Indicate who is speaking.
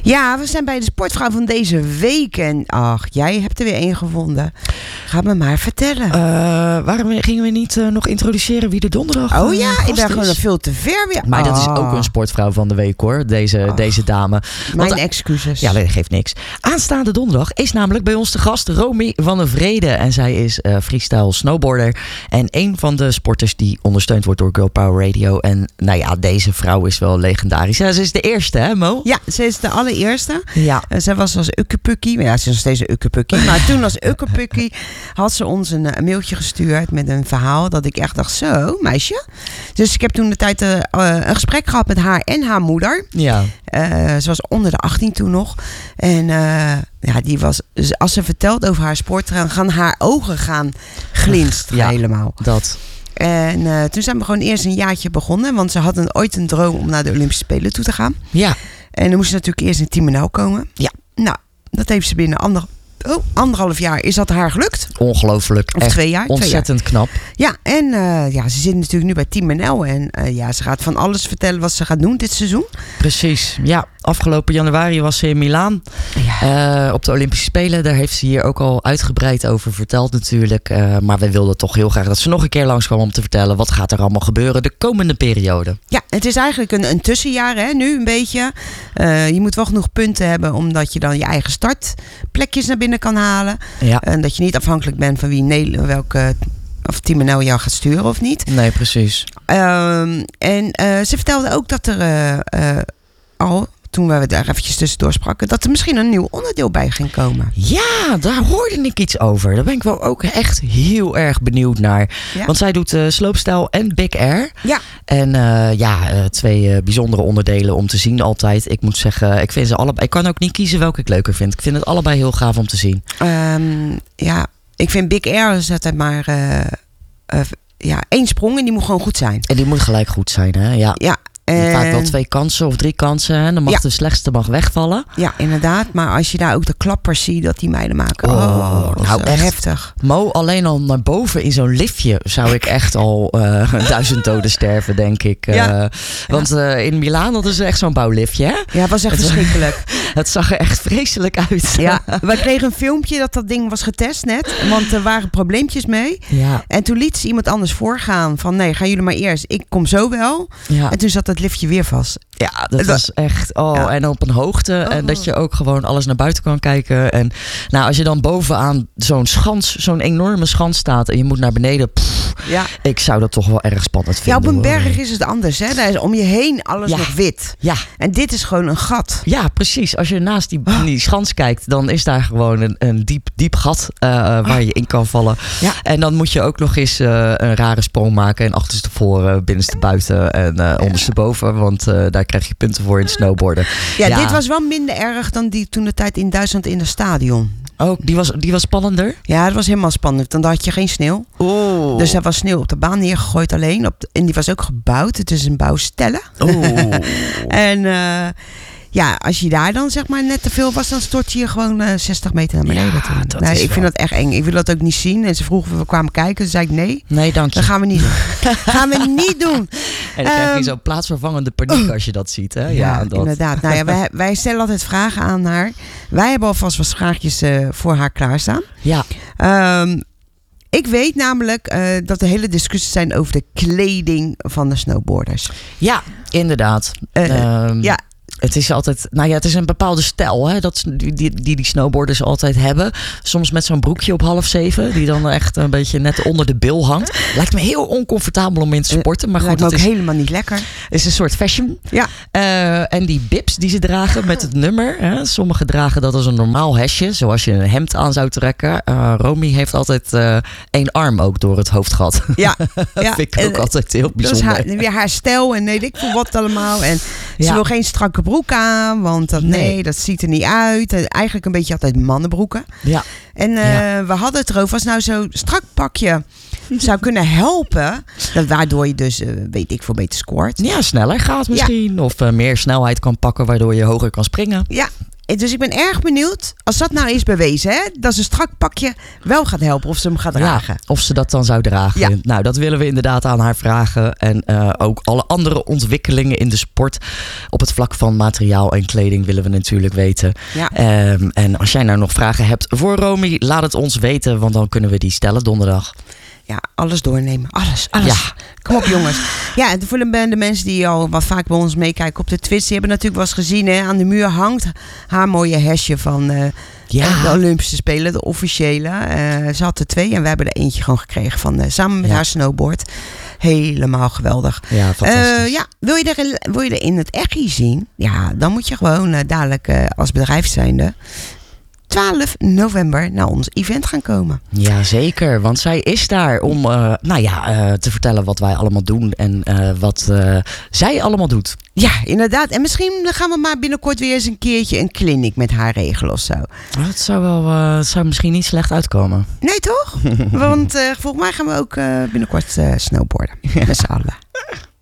Speaker 1: Ja, we zijn bij de sportvrouw van deze week. En ach, jij hebt er weer één gevonden. Ga me maar vertellen.
Speaker 2: Waarom gingen we niet nog introduceren wie de donderdag
Speaker 1: Oh ja, ik ben
Speaker 2: is?
Speaker 1: gewoon veel te ver weer.
Speaker 2: Maar dat is ook een sportvrouw van de week hoor, deze dame.
Speaker 1: Mijn excuses.
Speaker 2: Ja, dat geeft niks. Aanstaande donderdag is namelijk bij ons de gast Romy van der Vrede. En zij is freestyle snowboarder. En een van de sporters die ondersteund wordt door Girl Power Radio. En nou ja, deze vrouw is wel legendarisch. Ja, ze is de eerste, hè Mo?
Speaker 1: Ja, ze is de allereerste.
Speaker 2: Ja.
Speaker 1: Zij was als ukkepukkie. Ja, ze is nog steeds een ukkepukkie. Maar toen als ukkepukkie had ze ons een mailtje gestuurd met een verhaal. Dat ik echt dacht, zo meisje. Dus ik heb toen de tijd een gesprek gehad met haar en haar moeder.
Speaker 2: Ja.
Speaker 1: Ze was onder de 18 toen nog. En ja, die was, als ze vertelt over haar sport, gaan haar ogen glinsteren helemaal.
Speaker 2: Dat.
Speaker 1: En toen zijn we gewoon eerst een jaartje begonnen. Want ze had ooit een droom om naar de Olympische Spelen toe te gaan.
Speaker 2: Ja.
Speaker 1: En dan moest ze natuurlijk eerst in Team NL komen.
Speaker 2: Ja.
Speaker 1: Nou, dat heeft ze binnen anderhalf jaar is dat haar gelukt.
Speaker 2: Ongelooflijk.
Speaker 1: Of 2 jaar.
Speaker 2: Ontzettend knap.
Speaker 1: Ja, en ze zit natuurlijk nu bij Team NL. En ze gaat van alles vertellen wat ze gaat doen dit seizoen.
Speaker 2: Precies. Ja, afgelopen januari was ze in Milaan. Ja. Op de Olympische Spelen. Daar heeft ze hier ook al uitgebreid over verteld natuurlijk. Maar we wilden toch heel graag dat ze nog een keer langskwam om te vertellen wat gaat er allemaal gebeuren de komende periode. Ja,
Speaker 1: het is eigenlijk een tussenjaar hè, nu een beetje. Je moet wel genoeg punten hebben omdat je dan je eigen startplekjes naar binnen kan halen. Ja. En dat je niet afhankelijk bent van of Team NL jou gaat sturen of niet.
Speaker 2: Nee, precies.
Speaker 1: Ze vertelde ook dat er toen we daar eventjes tussendoor spraken, dat er misschien een nieuw onderdeel bij ging komen.
Speaker 2: Ja, daar hoorde ik iets over. Daar ben ik wel ook echt heel erg benieuwd naar. Ja. Want zij doet sloopstijl en big air. Ja. En 2 bijzondere onderdelen om te zien altijd. Ik moet zeggen, ik vind ze allebei. Ik kan ook niet kiezen welke ik leuker vind. Ik vind het allebei heel gaaf om te zien.
Speaker 1: Ik vind big air altijd maar 1 sprong en die moet gewoon goed zijn.
Speaker 2: En die moet gelijk goed zijn, hè? Ja. Vaak wel 2 kansen of 3 kansen. Hè? Dan mag de slechtste wegvallen.
Speaker 1: Ja, inderdaad. Maar als je daar ook de klappers ziet dat die meiden maken. Dat is heftig.
Speaker 2: Mo, alleen al naar boven in zo'n liftje zou ik echt al 1000 doden sterven, denk ik. Want in Milaan hadden ze echt zo'n bouwliftje. Hè?
Speaker 1: Ja, het was echt verschrikkelijk.
Speaker 2: Het zag er echt vreselijk uit.
Speaker 1: Ja, wij kregen een filmpje dat ding was getest net. Want er waren probleempjes mee. Ja. En toen liet ze iemand anders voorgaan. Van nee, gaan jullie maar eerst. Ik kom zo wel. Ja. En toen zat het liftje weer vast.
Speaker 2: Ja, dat was echt... en op een hoogte. En dat je ook gewoon alles naar buiten kan kijken. En nou, als je dan bovenaan zo'n enorme schans staat en je moet naar beneden. Ik zou dat toch wel erg spannend vinden.
Speaker 1: Ja, op een berg is het anders. Hè? Daar is om je heen alles nog wit. Ja. En dit is gewoon een gat.
Speaker 2: Ja, precies. Als je naast die schans kijkt, dan is daar gewoon een diep gat waar je in kan vallen. Ja. En dan moet je ook nog eens een rare sprong maken. En achterstevoren, binnenstebuiten en ondersteboven. Want daar krijg je punten voor in snowboarden.
Speaker 1: Ja, dit was wel minder erg dan die toen de tijd in Duitsland in het stadion.
Speaker 2: Oh, die was spannender?
Speaker 1: Ja, dat was helemaal spannend. Dan had je geen sneeuw.
Speaker 2: Oh.
Speaker 1: Dus er was sneeuw op de baan neergegooid alleen. En die was ook gebouwd. Het is een bouwstelle.
Speaker 2: Oh.
Speaker 1: En als je daar dan zeg maar net te veel was, dan stort je gewoon 60 meter naar beneden. Ik vind dat echt eng. Ik wil dat ook niet zien. En ze vroegen of we kwamen kijken. Toen zei ik nee.
Speaker 2: Nee, dank je.
Speaker 1: Dat gaan we niet doen. gaan we niet doen.
Speaker 2: En dan krijg je zo'n plaatsvervangende paniek als je dat ziet. Hè?
Speaker 1: Ja, dat. Inderdaad. Nou ja, wij stellen altijd vragen aan haar. Wij hebben alvast wat vraagjes voor haar klaarstaan. Ja. Ik weet namelijk dat er hele discussies zijn over de kleding van de snowboarders.
Speaker 2: Ja, inderdaad. Het is altijd, het is een bepaalde stijl hè, die snowboarders altijd hebben. Soms met zo'n broekje op 6:30, die dan echt een beetje net onder de bil hangt. Lijkt me heel oncomfortabel om in te sporten. Maar goed,
Speaker 1: lijkt me ook helemaal niet lekker.
Speaker 2: Het is een soort fashion. Ja. En die bibs die ze dragen met het nummer. Hè, sommigen dragen dat als een normaal hesje, zoals je een hemd aan zou trekken. Romy heeft altijd 1 arm ook door het hoofd gehad. Ja. Dat vind ik ook altijd heel bijzonder.
Speaker 1: Dus weer haar stijl en nee, ik voel wat allemaal. En ze wil geen strakke broek aan, want dat ziet er niet uit. Eigenlijk een beetje altijd mannenbroeken. Ja. En we hadden het erover, als nou zo'n strak pakje zou kunnen helpen, waardoor je dus, beter scoort.
Speaker 2: Ja, sneller gaat misschien. Ja. Of meer snelheid kan pakken, waardoor je hoger kan springen.
Speaker 1: Ja. dus ik ben erg benieuwd, als dat nou is bewezen, hè, dat ze een strak pakje wel gaat helpen of ze hem gaat dragen.
Speaker 2: Ja, of ze dat dan zou dragen. Ja. Nou, dat willen we inderdaad aan haar vragen. En ook alle andere ontwikkelingen in de sport op het vlak van materiaal en kleding willen we natuurlijk weten. Ja. En als jij nou nog vragen hebt voor Romy, laat het ons weten, want dan kunnen we die stellen donderdag.
Speaker 1: Ja, alles doornemen. Alles. Ja. Kom op, jongens. Ja, en voor de mensen die al wat vaak bij ons meekijken op de Twitch, die hebben natuurlijk wel eens gezien, hè, aan de muur hangt haar mooie hesje van de Olympische Spelen, de officiële. Ze had er 2 en we hebben er eentje gewoon gekregen van samen met haar snowboard. Helemaal geweldig.
Speaker 2: Ja, fantastisch.
Speaker 1: Wil je er in het echt zien? Ja, dan moet je gewoon dadelijk als bedrijf zijnde 12 november naar ons event gaan komen.
Speaker 2: Ja, zeker. Want zij is daar om te vertellen wat wij allemaal doen en wat zij allemaal doet.
Speaker 1: Ja, inderdaad. En misschien gaan we maar binnenkort weer eens een keertje een clinic met haar regelen of zo.
Speaker 2: Dat zou misschien niet slecht uitkomen.
Speaker 1: Nee, toch? Want volgens mij gaan we ook binnenkort snowboarden. Met z'n allen.